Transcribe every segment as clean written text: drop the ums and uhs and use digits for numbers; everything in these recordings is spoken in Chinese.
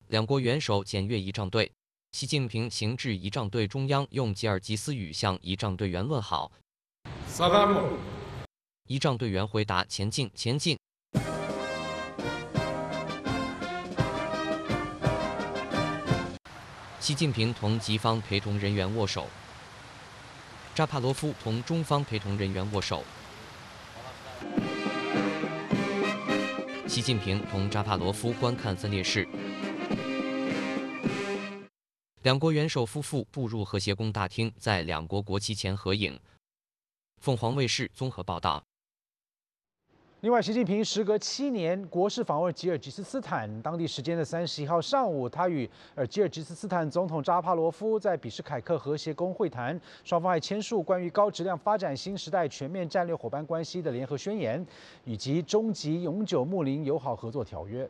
两国元首检阅仪仗队。习近平行至仪仗队中央，用吉尔吉斯语向仪仗队员问好。仪仗队员回答：前进，前进。习近平同吉方陪同人员握手。扎帕罗夫同中方陪同人员握手。习近平同扎帕罗夫观看分列式。两国元首夫妇步入和谐宫大厅，在两国国旗前合影。凤凰卫视综合报道。 另外，习近平时隔7年国事访问吉尔吉斯斯坦，当地时间的31号上午，他与吉尔吉斯斯坦总统扎帕罗夫在比什凯克和谐宫会谈，双方还签署关于高质量发展新时代全面战略伙伴关系的联合宣言，以及终极永久睦邻友好合作条约。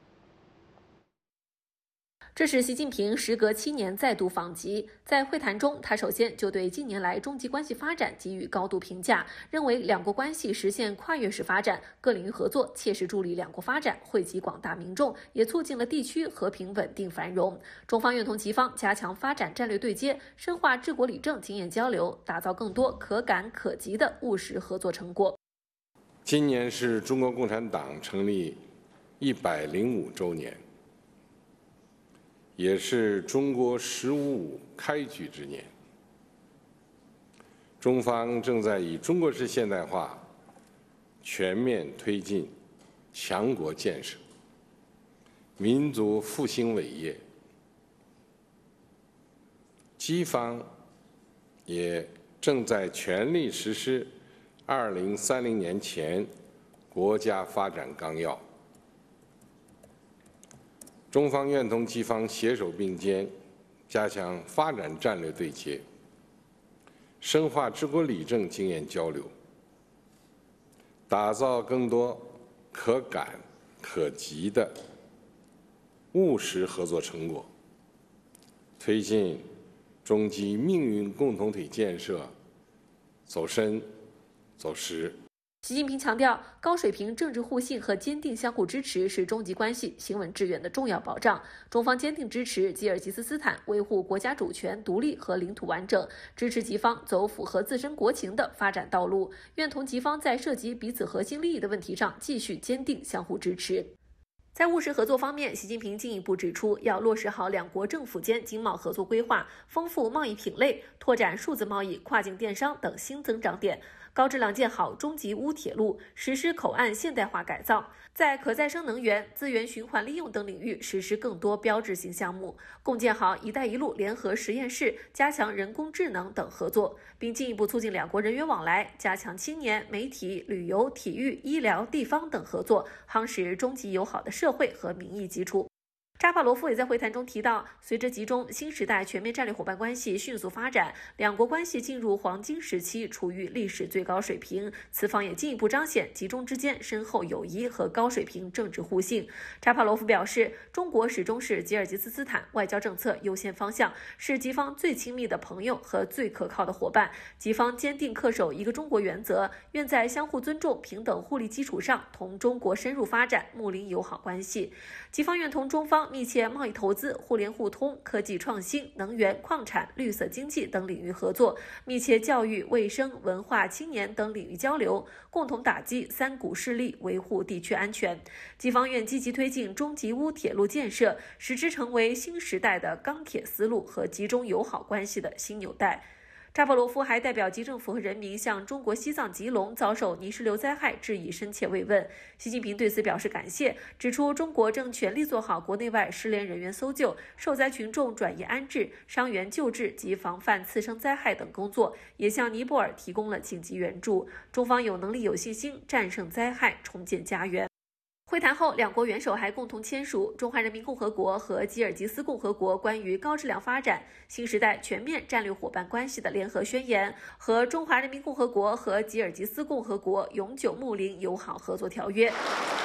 这是习近平时隔7年再度访吉，在会谈中，他首先就对近年来中吉关系发展给予高度评价，认为两国关系实现跨越式发展，各领域合作切实助力两国发展，惠及广大民众，也促进了地区和平稳定繁荣。中方愿同吉方加强发展战略对接，深化治国理政经验交流，打造更多可感可及的务实合作成果。 今年是中国共产党成立105周年。也是中国“15+5”开局之年，中方正在以中国式现代化全面推进强国建设、民族复兴伟业。基方也正在全力实施2030年前国家发展纲要。中方愿同吉方携手并肩，加强发展战略对接，深化治国理政经验交流，打造更多可感可及的务实合作成果，推进中吉命运共同体建设走深走实。 习近平强调，高水平政治互信和坚定相互支持是中吉关系行稳致远的重要保障。中方坚定支持吉尔吉斯斯坦维护国家主权、独立和领土完整，支持吉方走符合自身国情的发展道路，愿同吉方在涉及彼此核心利益的问题上继续坚定相互支持。在务实合作方面，习近平进一步指出，要落实好两国政府间经贸合作规划，丰富贸易品类，拓展数字贸易、跨境电商等新增长点，高质量建好中吉乌铁路，实施口岸现代化改造，在可再生能源、资源循环利用等领域实施更多标志性项目，共建好“一带一路”联合实验室，加强人工智能等合作，并进一步促进两国人员往来，加强青年、媒体、旅游、体育、医疗、地方等合作，夯实中吉友好的社会和民意基础。扎帕罗夫也在会谈中提到，随着吉中新时代全面战略伙伴关系迅速发展，两国关系进入黄金时期，处于历史最高水平。此方也进一步彰显吉中之间深厚友谊和高水平政治互信。扎帕罗夫表示，中国始终是吉尔吉斯斯坦外交政策优先方向，是吉方最亲密的朋友和最可靠的伙伴。吉方坚定恪守一个中国原则，愿在相互尊重、平等互利基础上，同中国深入发展睦邻友好关系。吉方愿同中方密切贸易投资、互联互通、科技创新、能源、矿产、绿色经济等领域合作，密切教育、卫生、文化、青年等领域交流，共同打击三股势力，维护地区安全。吉方愿积极推进中吉乌铁路建设，使之成为新时代的钢铁丝路和吉中友好关系的新纽带。扎帕罗夫还代表吉政府和人民向中国西藏吉隆遭受泥石流灾害致以深切慰问。习近平对此表示感谢，指出中国正全力做好国内外失联人员搜救、受灾群众转移安置、伤员救治及防范次生灾害等工作，也向尼泊尔提供了紧急援助。中方有能力、有信心战胜灾害，重建家园。会谈后，两国元首还共同签署《中华人民共和国和吉尔吉斯共和国关于高质量发展新时代全面战略伙伴关系的联合宣言》和《中华人民共和国和吉尔吉斯共和国永久睦邻友好合作条约》，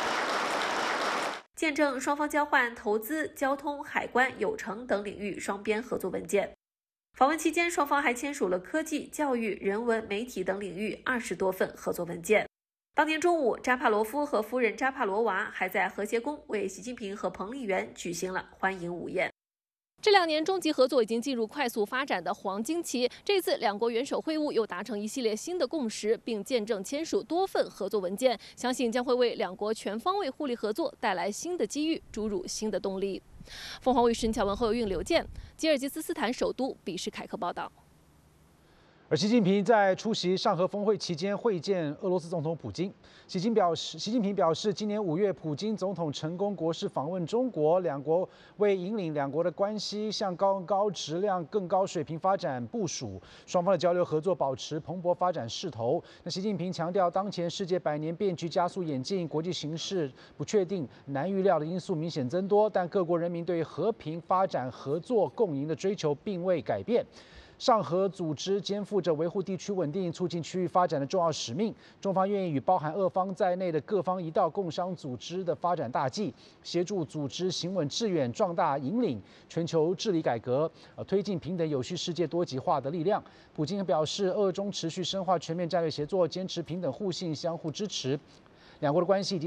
见证双方交换投资、交通、海关、有成等领域双边合作文件。访问期间，双方还签署了科技、教育、人文、媒体等领域20多份合作文件。 当天中午，扎帕罗夫和夫人扎帕罗娃还在和谐宫为习近平和彭丽媛举行了欢迎午宴。 这2年中吉合作已经进入快速发展的黄金期，这次两国元首会晤又达成一系列新的共识，并见证签署多份合作文件，相信将会为两国全方位互利合作带来新的机遇，注入新的动力。凤凰卫视乔文后运刘健，吉尔吉斯斯坦首都比什凯克报道。 而习近平在出席上合峰会期间会见俄罗斯总统普京。习近平表示，今年5月，普京总统成功国事访问中国，两国为引领两国的关系向高质量、更高水平发展部署，双方的交流合作保持蓬勃发展势头。那习近平强调，当前世界100年变局加速演进，国际形势不确定、难预料的因素明显增多，但各国人民对和平、发展、合作、共赢的追求并未改变。上合组织肩负着维护地区稳定、促进区域发展的重要使命。中方愿意与包含俄方在内的各方一道共商组织的发展大计，协助组织行稳致远、壮大引领全球治理改革，推进平等有序世界多极化的力量。普京表示，俄中持续深化全面战略协作，坚持平等互信、相互支持，两国的关系已经